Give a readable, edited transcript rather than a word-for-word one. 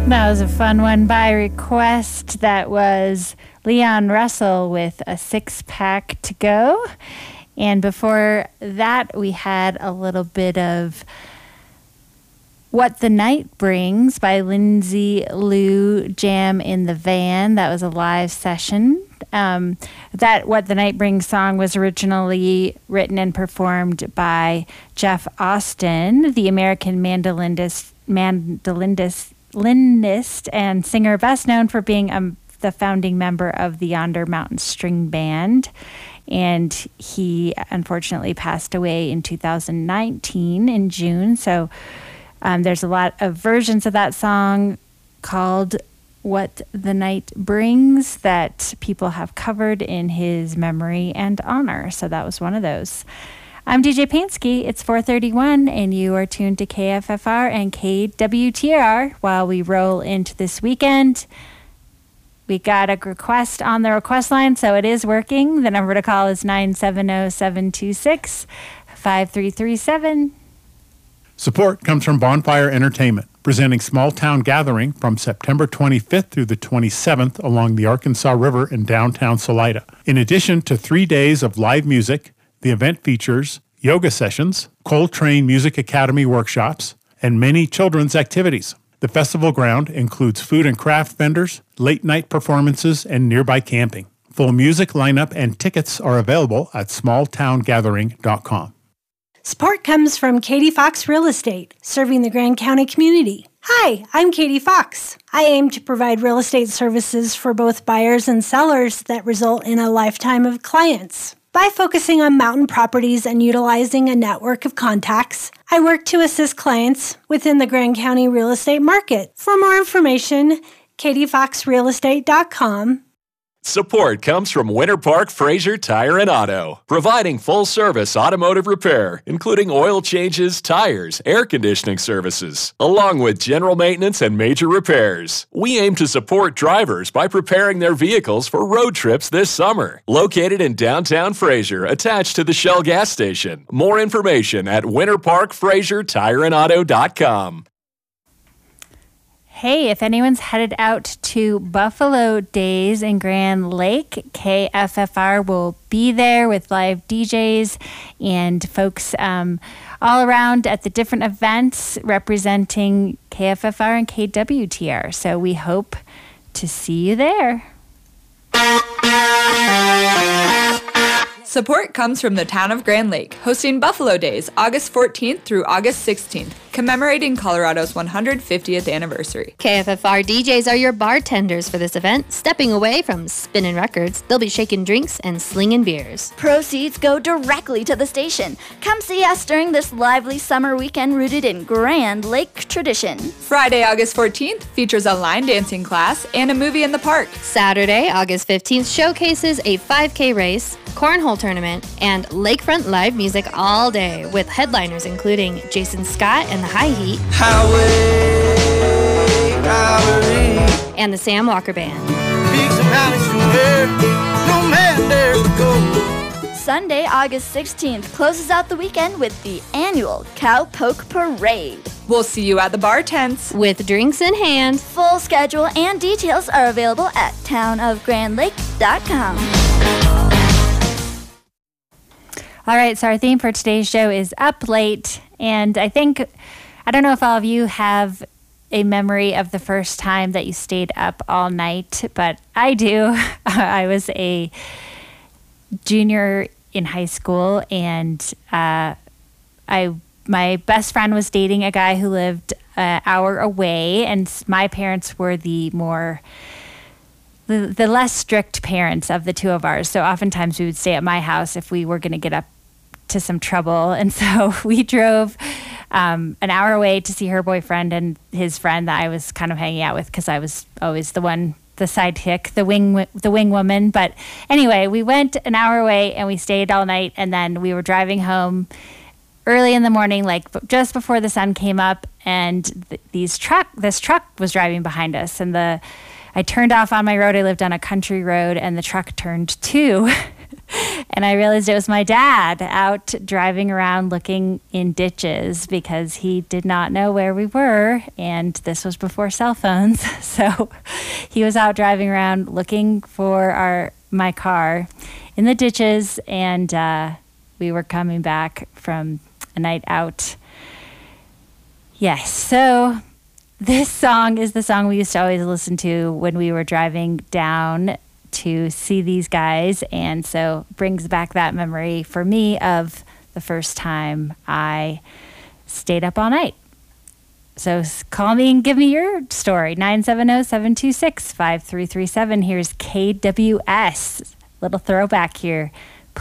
That was a fun one by request. That was Leon Russell with A Six-Pack to Go. And before that, we had a little bit of What the Night Brings by Lindsay Lou, Jam in the Van. That was a live session. That What the Night Brings song was originally written and performed by Jeff Austin, the American mandolinist and singer, best known for being the founding member of the Yonder Mountain String Band. And he unfortunately passed away in 2019 in June. So there's a lot of versions of that song called What the Night Brings that people have covered in his memory and honor. So that was one of those. I'm DJ Pansky. It's 4:31, and you are tuned to KFFR and KWTR while we roll into this weekend. We got a request on the request line, so it is working. The number to call is 970-726-5337. Support comes from Bonfire Entertainment, presenting Small Town Gathering from September 25th through the 27th along the Arkansas River in downtown Salida. In addition to 3 days of live music, the event features yoga sessions, Coltrane Music Academy workshops, and many children's activities. The festival ground includes food and craft vendors, late-night performances, and nearby camping. Full music lineup and tickets are available at smalltowngathering.com. Support comes from Katie Fox Real Estate, serving the Grand County community. Hi, I'm Katie Fox. I aim to provide real estate services for both buyers and sellers that result in a lifetime of clients. By focusing on mountain properties and utilizing a network of contacts, I work to assist clients within the Grand County real estate market. For more information, katiefoxrealestate.com. Support comes from Winter Park Fraser Tire and Auto, providing full-service automotive repair, including oil changes, tires, air conditioning services, along with general maintenance and major repairs. We aim to support drivers by preparing their vehicles for road trips this summer. Located in downtown Fraser, attached to the Shell gas station. More information at winterparkfrasertireandauto.com. Hey, if anyone's headed out to Buffalo Days in Grand Lake, KFFR will be there with live DJs and folks all around at the different events representing KFFR and KWTR. So we hope to see you there. Support comes from the town of Grand Lake, hosting Buffalo Days August 14th through August 16th, commemorating Colorado's 150th anniversary. KFFR DJs are your bartenders for this event. Stepping away from spinning records, they'll be shaking drinks and slinging beers. Proceeds go directly to the station. Come see us during this lively summer weekend rooted in Grand Lake tradition. Friday, August 14th features a line dancing class and a movie in the park. Saturday, August 15th showcases a 5K race, cornhole tournament, and lakefront live music all day with headliners including Jason Scott and the High Heat, Highway, and the Sam Walker Band. Sunday, August 16th closes out the weekend with the annual Cowpoke Parade. We'll see you at the bar tents with drinks in hand. Full schedule and details are available at townofgrandlake.com. All right, so our theme for today's show is Up Late, and I don't know if all of you have a memory of the first time that you stayed up all night, but I do. I was a junior in high school, and my best friend was dating a guy who lived an hour away, and my parents were the less strict parents of the two of ours. So oftentimes we would stay at my house if we were going to get up to some trouble. And so we drove an hour away to see her boyfriend and his friend that I was kind of hanging out with because I was always the sidekick, the wing woman. But anyway, we went an hour away and we stayed all night. And then we were driving home early in the morning, like just before the sun came up, and this truck was driving behind us. And I turned off on my road. I lived on a country road, and the truck turned too. And I realized it was my dad out driving around looking in ditches because he did not know where we were. And this was before cell phones. So he was out driving around looking for my car in the ditches. And we were coming back from a night out. Yes. So this song is the song we used to always listen to when we were driving down to see these guys, and so brings back that memory for me of the first time I stayed up all night. So call me and give me your story, 970-726-5337. Here's KWS, little throwback here.